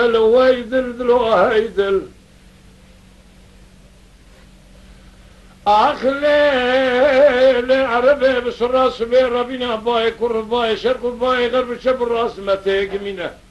لو هيدل دلو هيدل أخلي عربي بس الراس بين ربنا باي كل باي شرق باي غرب شب الراس ما تيجي منه